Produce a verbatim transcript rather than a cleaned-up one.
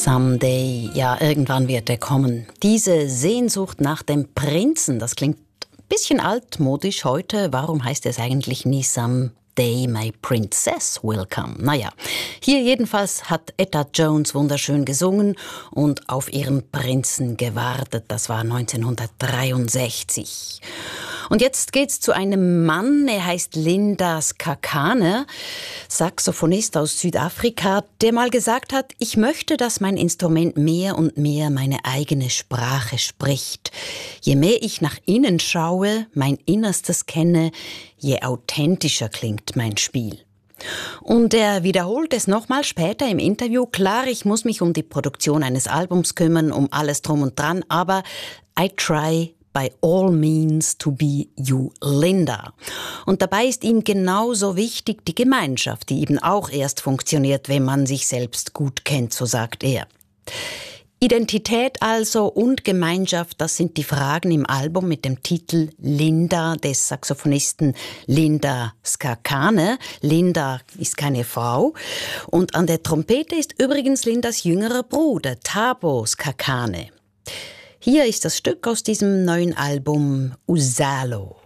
Someday, ja, irgendwann wird er kommen. Diese Sehnsucht nach dem Prinzen, das klingt ein bisschen altmodisch heute. Warum heißt es eigentlich nie Someday my princess will come? Naja, hier jedenfalls hat Etta Jones wunderschön gesungen und auf ihren Prinzen gewartet. Das war neunzehnhundertdreiundsechzig. Und jetzt geht's zu einem Mann, er heißt Linda Skakane, Saxophonist aus Südafrika, der mal gesagt hat, ich möchte, dass mein Instrument mehr und mehr meine eigene Sprache spricht. Je mehr ich nach innen schaue, mein Innerstes kenne, je authentischer klingt mein Spiel. Und er wiederholt es nochmal später im Interview. Klar, ich muss mich um die Produktion eines Albums kümmern, um alles drum und dran, aber I try by all means to be you, Linda. Und dabei ist ihm genauso wichtig die Gemeinschaft, die eben auch erst funktioniert, wenn man sich selbst gut kennt, so sagt er. Identität also und Gemeinschaft, das sind die Fragen im Album mit dem Titel Linda des Saxophonisten Linda Skakane. Linda ist keine Frau. Und an der Trompete ist übrigens Lindas jüngerer Bruder Thabo Skakane. Hier ist das Stück aus diesem neuen Album Uzalo.